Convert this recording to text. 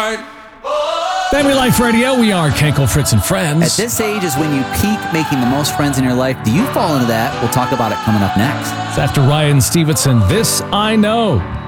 right. Family Life Radio, we are Kenkel, Fritz, and Friends. At this age is when you peak making the most friends in your life. Do you fall into that? We'll talk about it coming up next. It's after Ryan Stevenson, This I Know.